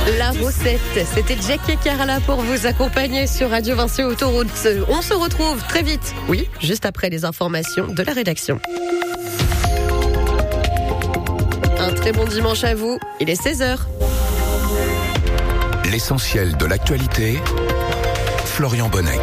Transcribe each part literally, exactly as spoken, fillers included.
La recette, c'était Jackie Carla pour vous accompagner sur Radio Vinci Autoroute. On se retrouve très vite, oui, juste après les informations de la rédaction. Un très bon dimanche à vous, il est seize heures. L'essentiel de l'actualité, Florian Bonnec.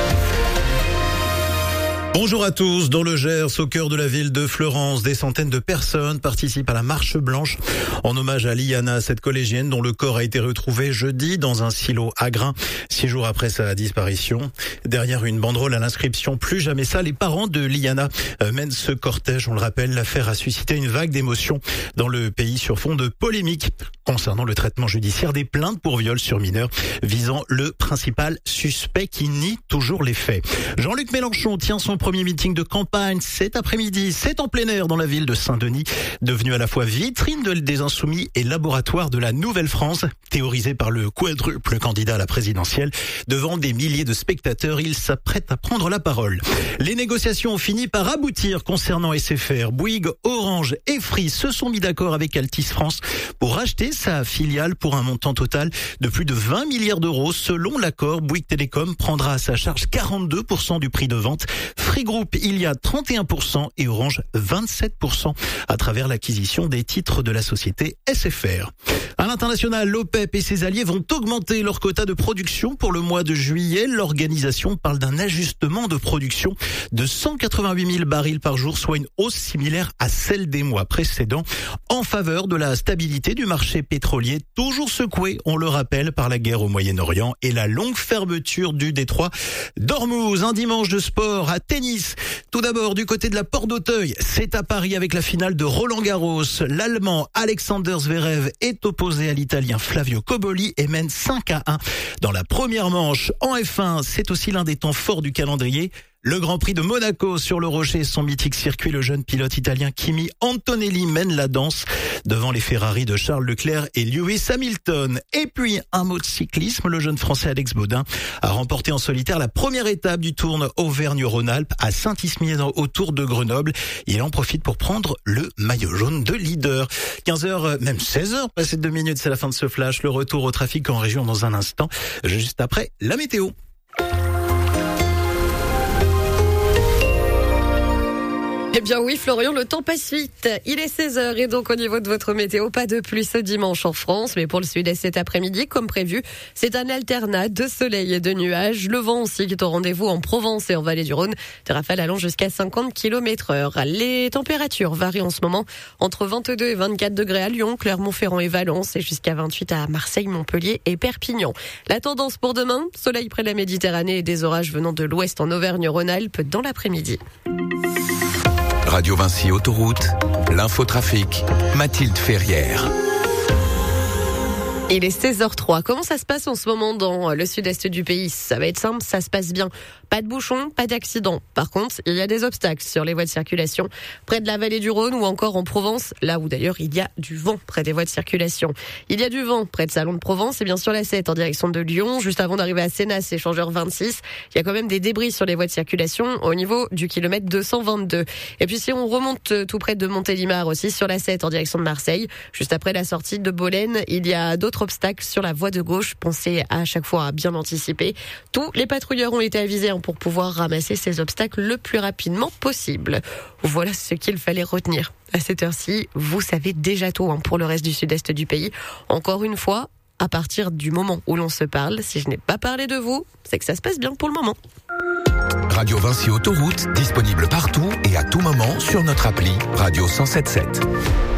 Bonjour à tous. Dans le Gers, au cœur de la ville de Fleurance, des centaines de personnes participent à la marche blanche en hommage à Liana, cette collégienne dont le corps a été retrouvé jeudi dans un silo à grains, six jours après sa disparition. Derrière une banderole à l'inscription « Plus jamais ça », les parents de Liana mènent ce cortège. On le rappelle, l'affaire a suscité une vague d'émotions dans le pays sur fond de polémique concernant le traitement judiciaire des plaintes pour viol sur mineurs visant le principal suspect qui nie toujours les faits. Jean-Luc Mélenchon tient son premier meeting de campagne cet après-midi. C'est en plein air dans la ville de Saint-Denis, devenu à la fois vitrine de, des Insoumis et laboratoire de la Nouvelle-France. Théorisé par le quadruple candidat à la présidentielle, devant des milliers de spectateurs, il s'apprête à prendre la parole. Les négociations ont fini par aboutir concernant S F R. Bouygues, Orange et Free se sont mis d'accord avec Altice France pour racheter sa filiale pour un montant total de plus de vingt milliards d'euros. Selon l'accord, Bouygues Télécom prendra à sa charge quarante-deux pour cent du prix de vente. Free Group, il y a trente et un pour cent et Orange vingt-sept pour cent à travers l'acquisition des titres de la société S F R. À l'international, l'OPEP et ses alliés vont augmenter leur quota de production pour le mois de juillet. L'organisation parle d'un ajustement de production de cent quatre-vingt-huit mille barils par jour, soit une hausse similaire à celle des mois précédents, en faveur de la stabilité du marché pétrolier, toujours secoué, on le rappelle, par la guerre au Moyen-Orient et la longue fermeture du détroit d'Ormuz. Un dimanche de sport à tennis. Tout d'abord, du côté de la Porte d'Auteuil, c'est à Paris avec la finale de Roland-Garros. L'Allemand Alexander Zverev est opposé à l'Italien Flavio Cobolli et mène cinq à un dans la première manche. En F un, c'est aussi l'un des temps forts du calendrier. Le Grand Prix de Monaco sur le Rocher, son mythique circuit, le jeune pilote italien Kimi Antonelli mène la danse devant les Ferrari de Charles Leclerc et Lewis Hamilton. Et puis, un mot de cyclisme, le jeune Français Alex Baudin a remporté en solitaire la première étape du Tour Auvergne-Rhône-Alpes à Saint-Ismier autour de Grenoble. Il en profite pour prendre le maillot jaune de leader. quinze heures, même seize heures, passé deux minutes, c'est la fin de ce flash. Le retour au trafic en région dans un instant, juste après la météo. Eh bien oui, Florian, le temps passe vite. Il est seize heures et donc au niveau de votre météo, pas de pluie ce dimanche en France. Mais pour le sud-est cet après-midi, comme prévu, c'est un alternat de soleil et de nuages. Le vent aussi qui est au rendez-vous en Provence et en Vallée du Rhône. Des rafales allant jusqu'à cinquante kilomètres heure. Les températures varient en ce moment entre vingt-deux et vingt-quatre degrés à Lyon, Clermont-Ferrand et Valence et jusqu'à vingt-huit à Marseille, Montpellier et Perpignan. La tendance pour demain, soleil près de la Méditerranée et des orages venant de l'ouest en Auvergne-Rhône-Alpes dans l'après-midi. Radio Vinci Autoroute, l'infotrafic, Mathilde Ferrière. Il est seize heures trois. Comment ça se passe en ce moment dans le sud-est du pays? Ça va être simple, ça se passe bien. Pas de bouchons, pas d'accidents. Par contre, il y a des obstacles sur les voies de circulation près de la vallée du Rhône ou encore en Provence, là où d'ailleurs il y a du vent près des voies de circulation. Il y a du vent près de Salon de Provence et bien sûr la sept en direction de Lyon. Juste avant d'arriver à Sénas, échangeur vingt-six, il y a quand même des débris sur les voies de circulation au niveau du kilomètre deux cent vingt-deux. Et puis si on remonte tout près de Montélimar aussi, sur la sept en direction de Marseille, juste après la sortie de Bolène, il y a d'autres obstacles sur la voie de gauche. Pensez à chaque fois à bien anticiper. Tous les patrouilleurs ont été avisés pour pouvoir ramasser ces obstacles le plus rapidement possible. Voilà ce qu'il fallait retenir. À cette heure-ci, vous savez déjà tout hein, pour le reste du sud-est du pays. Encore une fois, à partir du moment où l'on se parle, si je n'ai pas parlé de vous, c'est que ça se passe bien pour le moment. Radio Vinci Autoroute, disponible partout et à tout moment sur notre appli Radio cent sept sept.